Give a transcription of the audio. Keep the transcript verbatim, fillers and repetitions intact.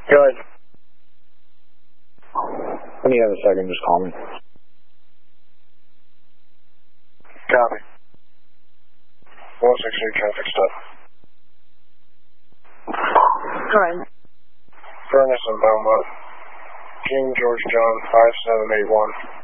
Go ahead. When you have a second, just call me. Copy. one six three traffic stop. Go ahead. Furnace and Belmont. King George John five seven eight one.